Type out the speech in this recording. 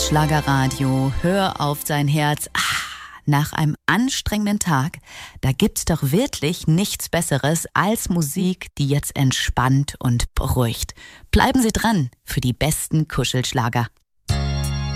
Schlagerradio, hör auf sein Herz. Nach einem anstrengenden Tag, da gibt's doch wirklich nichts Besseres als Musik, die jetzt entspannt und beruhigt. Bleiben Sie dran für die besten Kuschelschlager.